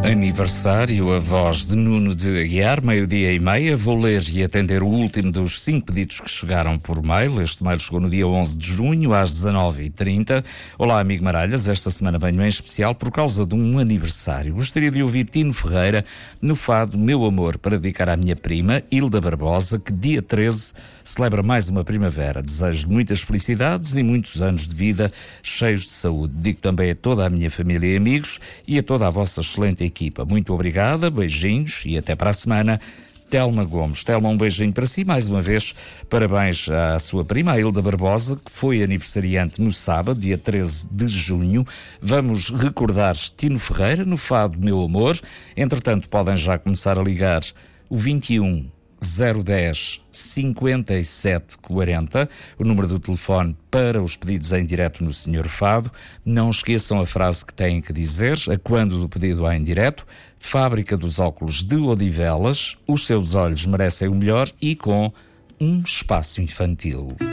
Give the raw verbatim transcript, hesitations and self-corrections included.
Aniversário, a voz de Nuno de Aguiar, meio-dia e meia. Vou ler e atender o último dos cinco pedidos que chegaram por mail. Este mail chegou no dia onze de junho, às dezanove e trinta. Olá, amigo Maralhas. Esta semana venho em especial por causa de um aniversário. Gostaria de ouvir Tino Ferreira no fado Meu Amor, para dedicar à minha prima, Hilda Barbosa, que dia treze celebra mais uma primavera. Desejo muitas felicidades e muitos anos de vida cheios de saúde. Digo também a toda a minha família e amigos e a toda a vossa excelente equipa. Equipa. Muito obrigada, beijinhos e até para a semana. Telma Gomes. Telma, um beijinho para si, mais uma vez, parabéns à sua prima, a Hilda Barbosa, que foi aniversariante no sábado, dia treze de junho. Vamos recordar Tino Ferreira no fado Meu Amor. Entretanto, podem já começar a ligar o vinte e um, zero dez, cinquenta e sete quarenta, o número do telefone para os pedidos em direto no Senhor Fado. Não esqueçam a frase que têm que dizer, a quando do pedido há em direto. Fábrica dos óculos de Odivelas, os seus olhos merecem o melhor e com um espaço infantil.